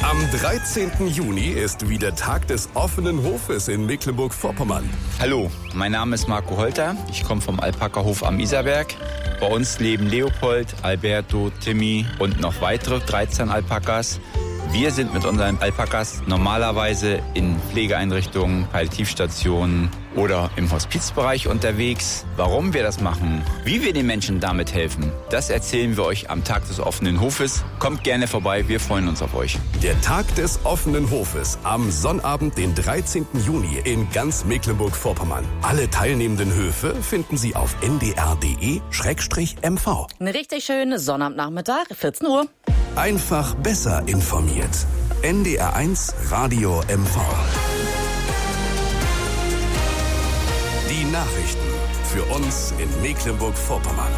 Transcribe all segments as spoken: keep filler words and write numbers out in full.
Am dreizehnten Juni ist wieder Tag des offenen Hofes in Mecklenburg-Vorpommern. Hallo, mein Name ist Marco Holter. Ich komme vom Alpaka-Hof am Isarberg. Bei uns leben Leopold, Alberto, Timmy und noch weitere dreizehn Alpakas. Wir sind mit unseren Alpakas normalerweise in Pflegeeinrichtungen, Palliativstationen oder im Hospizbereich unterwegs. Warum wir das machen, wie wir den Menschen damit helfen, das erzählen wir euch am Tag des offenen Hofes. Kommt gerne vorbei, wir freuen uns auf euch. Der Tag des offenen Hofes am Sonnabend, den dreizehnten Juni in ganz Mecklenburg-Vorpommern. Alle teilnehmenden Höfe finden Sie auf n d r punkt d e Schrägstrich m v. Ein richtig schöner Sonnabendnachmittag, vierzehn Uhr. Einfach besser informiert. N D R eins Radio M V. Die Nachrichten für uns in Mecklenburg-Vorpommern.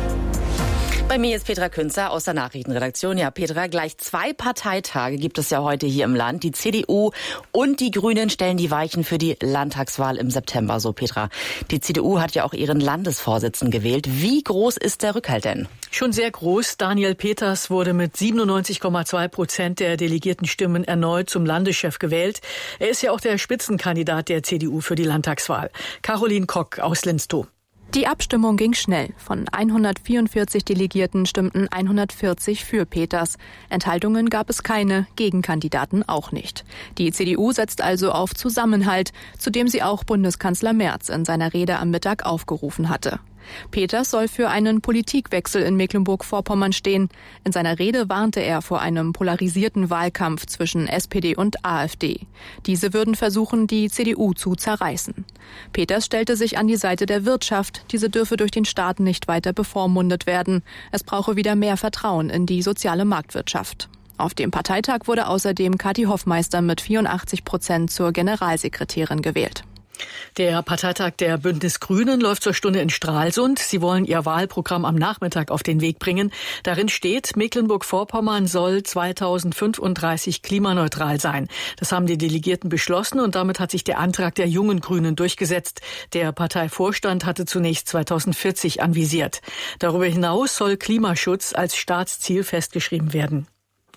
Bei mir ist Petra Künzer aus der Nachrichtenredaktion. Ja, Petra, gleich zwei Parteitage gibt es ja heute hier im Land. Die C D U und die Grünen stellen die Weichen für die Landtagswahl im September. So, Petra, die C D U hat ja auch ihren Landesvorsitzenden gewählt. Wie groß ist der Rückhalt denn? Schon sehr groß. Daniel Peters wurde mit siebenundneunzig Komma zwei Prozent der delegierten Stimmen erneut zum Landeschef gewählt. Er ist ja auch der Spitzenkandidat der C D U für die Landtagswahl. Caroline Kock aus Linstow. Die Abstimmung ging schnell. Von hundertvierundvierzig Delegierten stimmten hundertvierzig für Peters. Enthaltungen gab es keine, Gegenkandidaten auch nicht. Die C D U setzt also auf Zusammenhalt, zu dem sie auch Bundeskanzler Merz in seiner Rede am Mittag aufgerufen hatte. Peters soll für einen Politikwechsel in Mecklenburg-Vorpommern stehen. In seiner Rede warnte er vor einem polarisierten Wahlkampf zwischen S P D und A f D. Diese würden versuchen, die C D U zu zerreißen. Peters stellte sich an die Seite der Wirtschaft. Diese dürfe durch den Staat nicht weiter bevormundet werden. Es brauche wieder mehr Vertrauen in die soziale Marktwirtschaft. Auf dem Parteitag wurde außerdem Kathi Hoffmeister mit vierundachtzig Prozent zur Generalsekretärin gewählt. Der Parteitag der Bündnis Grünen läuft zur Stunde in Stralsund. Sie wollen ihr Wahlprogramm am Nachmittag auf den Weg bringen. Darin steht, Mecklenburg-Vorpommern soll zweitausendfünfunddreißig klimaneutral sein. Das haben die Delegierten beschlossen und damit hat sich der Antrag der jungen Grünen durchgesetzt. Der Parteivorstand hatte zunächst zweitausendvierzig anvisiert. Darüber hinaus soll Klimaschutz als Staatsziel festgeschrieben werden.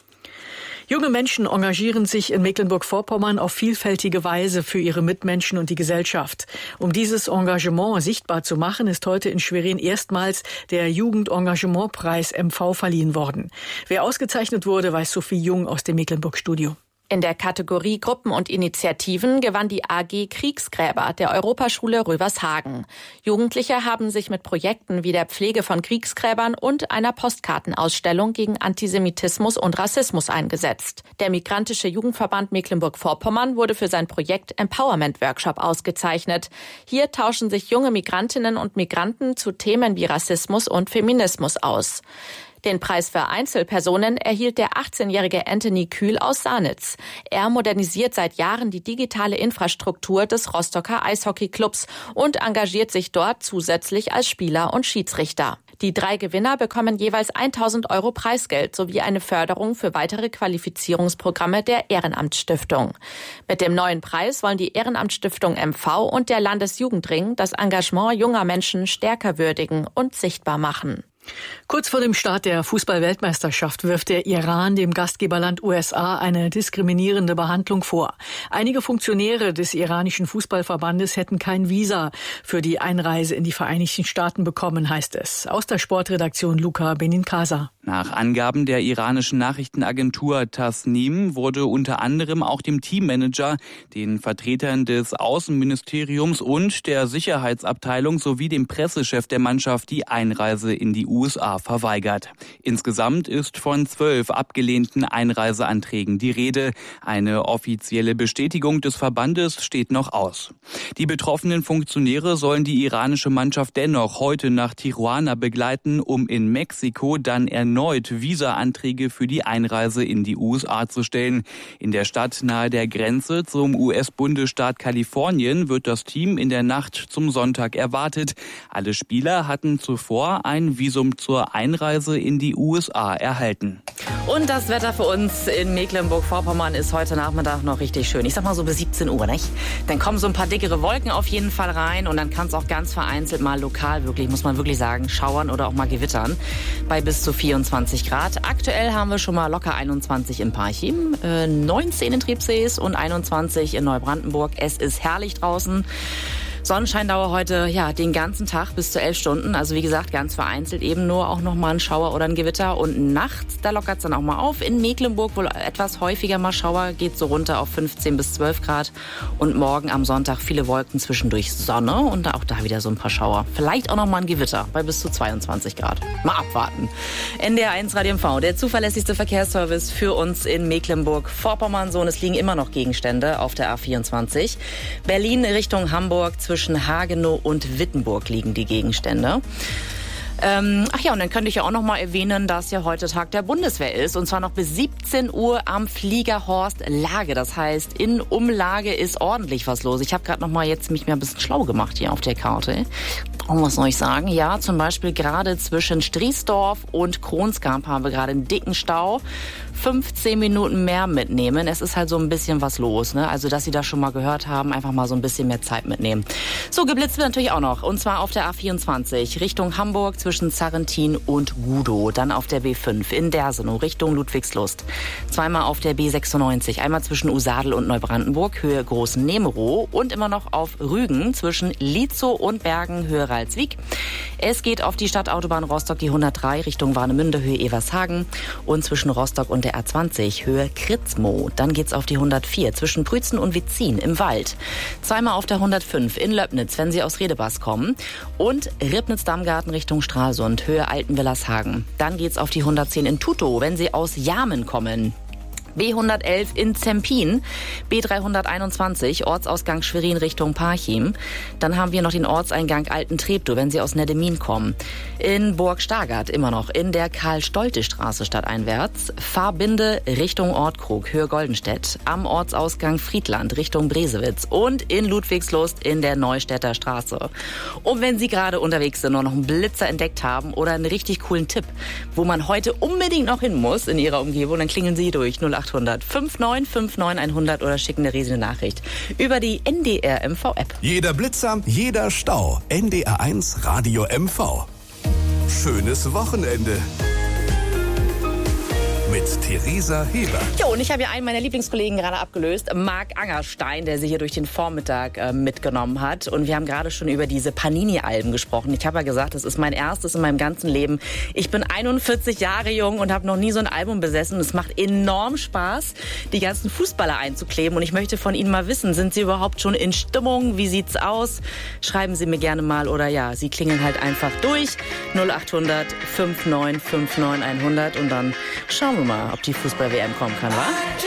Junge Menschen engagieren sich in Mecklenburg-Vorpommern auf vielfältige Weise für ihre Mitmenschen und die Gesellschaft. Um dieses Engagement sichtbar zu machen, ist heute in Schwerin erstmals der Jugendengagementpreis M V verliehen worden. Wer ausgezeichnet wurde, weiß Sophie Jung aus dem Mecklenburg-Studio. In der Kategorie Gruppen und Initiativen gewann die A G Kriegsgräber der Europaschule Rövershagen. Jugendliche haben sich mit Projekten wie der Pflege von Kriegsgräbern und einer Postkartenausstellung gegen Antisemitismus und Rassismus eingesetzt. Der migrantische Jugendverband Mecklenburg-Vorpommern wurde für sein Projekt Empowerment Workshop ausgezeichnet. Hier tauschen sich junge Migrantinnen und Migranten zu Themen wie Rassismus und Feminismus aus. Den Preis für Einzelpersonen erhielt der achtzehnjährige Anthony Kühl aus Sanitz. Er modernisiert seit Jahren die digitale Infrastruktur des Rostocker Eishockeyclubs und engagiert sich dort zusätzlich als Spieler und Schiedsrichter. Die drei Gewinner bekommen jeweils tausend Euro Preisgeld sowie eine Förderung für weitere Qualifizierungsprogramme der Ehrenamtsstiftung. Mit dem neuen Preis wollen die Ehrenamtsstiftung M V und der Landesjugendring das Engagement junger Menschen stärker würdigen und sichtbar machen. Kurz vor dem Start der Fußball-Weltmeisterschaft wirft der Iran dem Gastgeberland U S A eine diskriminierende Behandlung vor. Einige Funktionäre des iranischen Fußballverbandes hätten kein Visa für die Einreise in die Vereinigten Staaten bekommen, heißt es. Aus der Sportredaktion Luca Benincasa. Nach Angaben der iranischen Nachrichtenagentur Tasnim wurde unter anderem auch dem Teammanager, den Vertretern des Außenministeriums und der Sicherheitsabteilung sowie dem Pressechef der Mannschaft die Einreise in die U S A verweigert. Insgesamt ist von zwölf abgelehnten Einreiseanträgen die Rede. Eine offizielle Bestätigung des Verbandes steht noch aus. Die betroffenen Funktionäre sollen die iranische Mannschaft dennoch heute nach Tijuana begleiten, um in Mexiko dann erneut Visa-Anträge für die Einreise in die U S A zu stellen. In der Stadt nahe der Grenze zum U S-Bundesstaat Kalifornien wird das Team in der Nacht zum Sonntag erwartet. Alle Spieler hatten zuvor ein Visum zur Einreise in die U S A erhalten. Und das Wetter für uns in Mecklenburg-Vorpommern ist heute Nachmittag noch richtig schön. Ich sag mal so bis siebzehn Uhr, nicht? Dann kommen so ein paar dickere Wolken auf jeden Fall rein und dann kann es auch ganz vereinzelt mal lokal wirklich, muss man wirklich sagen, schauern oder auch mal gewittern bei bis zu vierundzwanzig vierundzwanzig Grad. Aktuell haben wir schon mal locker einundzwanzig in Parchim, äh, neunzehn in Trepsees und einundzwanzig in Neubrandenburg. Es ist herrlich draußen. Sonnenscheindauer heute, ja, den ganzen Tag bis zu elf Stunden. Also wie gesagt, ganz vereinzelt eben nur auch noch mal ein Schauer oder ein Gewitter. Und nachts, da lockert es dann auch mal auf. In Mecklenburg wohl etwas häufiger mal Schauer, geht so runter auf fünfzehn bis zwölf Grad. Und morgen am Sonntag viele Wolken, zwischendurch Sonne und auch da wieder so ein paar Schauer. Vielleicht auch noch mal ein Gewitter bei bis zu zweiundzwanzig Grad. Mal abwarten. N D R eins Radio M V, der zuverlässigste Verkehrsservice für uns in Mecklenburg-Vorpommern. So, und es liegen immer noch Gegenstände auf der A vierundzwanzig. Berlin Richtung Hamburg, zwischen Hagenow und Wittenburg liegen die Gegenstände. Ähm, ach ja, und dann könnte ich ja auch noch mal erwähnen, dass ja heute Tag der Bundeswehr ist. Und zwar noch bis siebzehn Uhr am Fliegerhorst Lage. Das heißt, in Umlage ist ordentlich was los. Ich habe gerade noch mal jetzt mich mir ein bisschen schlau gemacht hier auf der Karte. Und was soll ich sagen? Ja, zum Beispiel gerade zwischen Striesdorf und Kronskamp haben wir gerade einen dicken Stau. fünfzehn Minuten mehr mitnehmen. Es ist halt so ein bisschen was los, ne? Also, dass Sie das schon mal gehört haben, einfach mal so ein bisschen mehr Zeit mitnehmen. So, geblitzt wird natürlich auch noch. Und zwar auf der A vierundzwanzig Richtung Hamburg zwischen Zarrentin und Gudow. Dann auf der B fünf in Dersenow Richtung Ludwigslust. Zweimal auf der B sechsundneunzig. Einmal zwischen Usadel und Neubrandenburg, Höhe Großen Nemerow. Und immer noch auf Rügen zwischen Lietzow und Bergen, Höhe Ralswiek. Es geht auf die Stadtautobahn Rostock, die hundertdrei Richtung Warnemünde, Höhe Evershagen. Und zwischen Rostock und der A zwanzig, Höhe Kritzmow. Dann geht's auf die hundertvier zwischen Prützen und Witzin im Wald. Zweimal auf der hundertfünf in Löbnitz, wenn Sie aus Redebas kommen. Und Ribnitz-Dammgarten Richtung Stralsund, Höhe Altenwillershagen. Dann geht's auf die hundertzehn in Tutow, wenn Sie aus Jamen kommen. B hundertelf in Zempin, B dreihunderteinundzwanzig, Ortsausgang Schwerin Richtung Parchim. Dann haben wir noch den Ortseingang Alten-Treptow, wenn Sie aus Neddemin kommen. In Burg Stargard immer noch in der Karl-Stolte-Straße stadteinwärts. Fahrbinde Richtung Ortkrug, Höhe Goldenstedt. Am Ortsausgang Friedland Richtung Bresewitz. Und in Ludwigslust in der Neustädter Straße. Und wenn Sie gerade unterwegs sind und noch einen Blitzer entdeckt haben oder einen richtig coolen Tipp, wo man heute unbedingt noch hin muss in Ihrer Umgebung, dann klingeln Sie durch null acht hundert fünf neun fünf neun hundert oder schicken eine riesige Nachricht über die N D R M V App. Jeder Blitzer, jeder Stau. N D R eins Radio M V. Schönes Wochenende. Mit Theresa Heber. Jo, und ich habe ja einen meiner Lieblingskollegen gerade abgelöst, Marc Angerstein, der sie hier durch den Vormittag äh, mitgenommen hat. Und wir haben gerade schon über diese Panini-Alben gesprochen. Ich habe ja gesagt, das ist mein erstes in meinem ganzen Leben. Ich bin einundvierzig Jahre jung und habe noch nie so ein Album besessen. Es macht enorm Spaß, die ganzen Fußballer einzukleben. Und ich möchte von Ihnen mal wissen, sind Sie überhaupt schon in Stimmung? Wie sieht's aus? Schreiben Sie mir gerne mal oder ja, Sie klingeln halt einfach durch. null acht hundert fünf neun fünf neun hundert und dann schauen wir mal, ob die Fußball-W M kommen kann, wa?